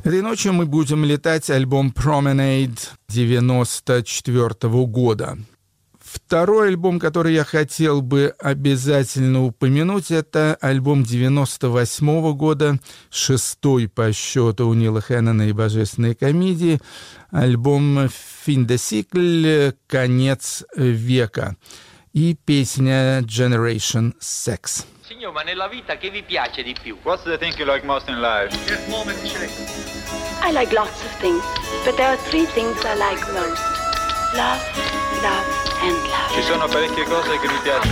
Этой ночью мы будем летать альбом Promenade 1994 года. Второй альбом, который я хотел бы обязательно упомянуть, это альбом 1998 года, 6-й по счету у Нила Хэннона и «Божественной комедии», альбом «Fin de siècle», «Конец века» и песня «Generation Sex». Signor, ma nella vita che vi piace di più? What's the thing you like most in life? I like lots of things, but there are three things I like most. Love, love, and love. Ci sono parecchie cose che mi piacciono.